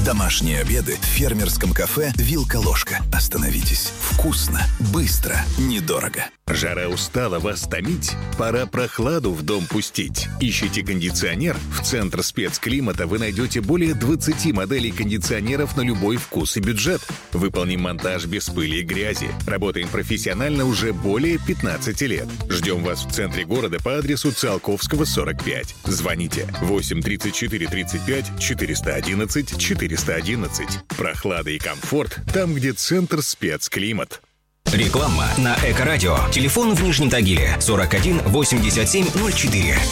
Домашние обеды в фермерском кафе «Вилка-ложка». Остановитесь. Вкусно, быстро, недорого. Жара устала вас томить? Пора прохладу в дом пустить. Ищите кондиционер? В Центр спецклимата вы найдете более 20 моделей кондиционеров на любой вкус и бюджет. Выполним монтаж без пыли и грязи. Работаем профессионально уже более 15 лет. Ждем вас в центре города по адресу Циолковского, 45. Звоните 8 34 35 411 411. Прохлада и комфорт там, где Центр спецклимат. Реклама на Эко-радио. Телефон в Нижнем Тагиле 41 87 04.